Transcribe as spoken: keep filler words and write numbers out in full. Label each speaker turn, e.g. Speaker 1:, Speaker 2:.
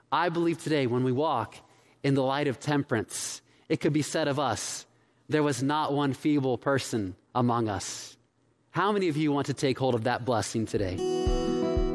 Speaker 1: I believe today when we walk in the light of temperance, it could be said of us, there was not one feeble person among us. How many of you want to take hold of that blessing today?